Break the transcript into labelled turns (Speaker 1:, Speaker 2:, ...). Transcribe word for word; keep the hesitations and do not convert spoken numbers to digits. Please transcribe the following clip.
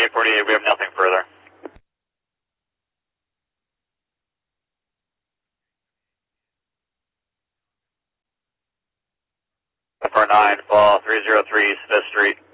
Speaker 1: Flight forty-eight, we have nothing further. F R nine, fall three zero three East fifth Street.